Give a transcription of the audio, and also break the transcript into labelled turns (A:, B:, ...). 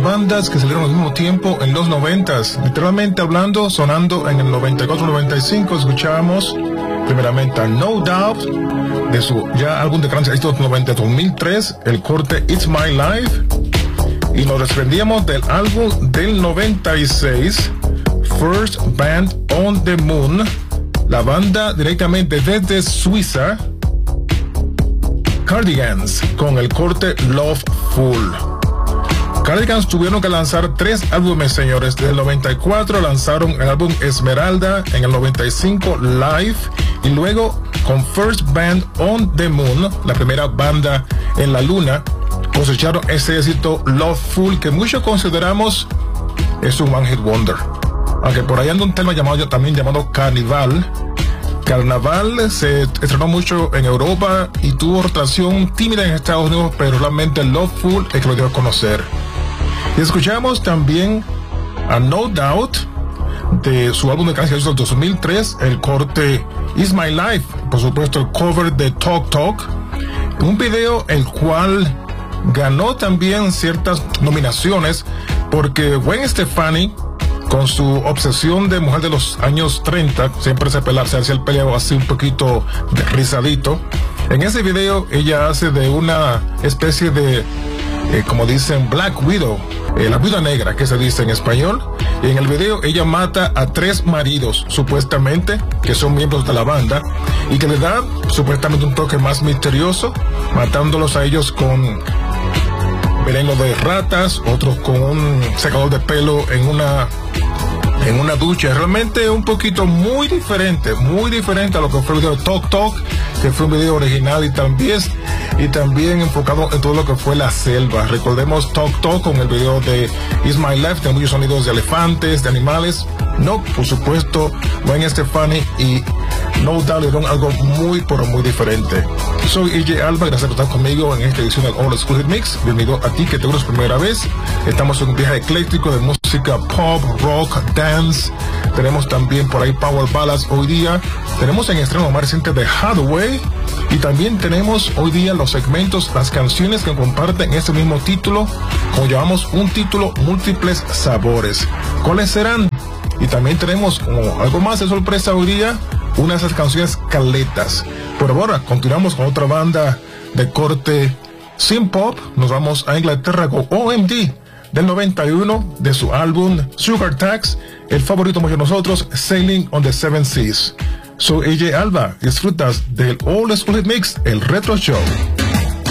A: bandas que salieron al mismo tiempo en los 90s, literalmente hablando, sonando en el 94-95. Escuchábamos primeramente a No Doubt de su ya álbum de grandes éxitos 2003, el corte It's My Life, y nos desprendíamos del álbum del 96, First Band on the Moon, la banda directamente desde Suiza, Cardigans, con el corte Loveful. Cardigans tuvieron que lanzar 3 álbumes, señores. Desde el 94 lanzaron el álbum Esmeralda, en el 95 Live, y luego con First Band on the Moon, la primera banda en la luna, cosecharon ese éxito Loveful, que muchos consideramos es un one hit wonder. Aunque por ahí anda un tema también llamado Carnival. Carnaval se estrenó mucho en Europa y tuvo rotación tímida en Estados Unidos, pero realmente Loveful es que lo dio a conocer. Y escuchamos también a No Doubt de su álbum de canciones del 2003, el corte It's My Life, por supuesto el cover de Talk Talk, un video el cual ganó también ciertas nominaciones porque Gwen Stefani, con su obsesión de mujer de los años 30, siempre se hacía el peleo así un poquito rizadito. En ese video ella hace de una especie de, como dicen, Black Widow, la viuda negra que se dice en español. Y en el video ella mata a 3 maridos, supuestamente, que son miembros de la banda, y que le da supuestamente un toque más misterioso, matándolos a ellos con veneno de ratas, otros con un secador de pelo en una ducha. Realmente un poquito muy diferente a lo que fue el video de Talk Talk, que fue un video original y también enfocado en todo lo que fue la selva. Recordemos Talk Talk con el video de It's My Life, de muchos sonidos de elefantes, de animales. No, por supuesto, Gwen Stefani y No Doubt le dieron algo muy, pero muy diferente. Soy EJ Alba, gracias por estar conmigo en esta edición del All Exclusive Mix. Bienvenido a ti que te unes primera vez. Estamos en un viaje ecléctico de música pop, rock, dance. Tenemos también por ahí power ballads hoy día. Tenemos en estreno más reciente de Hathaway. Y también tenemos hoy día los segmentos, las canciones que comparten este mismo título, como llamamos un título, múltiples sabores. ¿Cuáles serán? Y también tenemos algo más de sorpresa hoy día, una de esas canciones caletas. Por ahora, continuamos con otra banda de corte synth pop. Nos vamos a Inglaterra con OMD del 91, de su álbum Sugar Tax, el favorito de nosotros, Sailing on the Seven Seas. Soy AJ Alba, disfrutas del All Exclusive Mix, el Retro Show.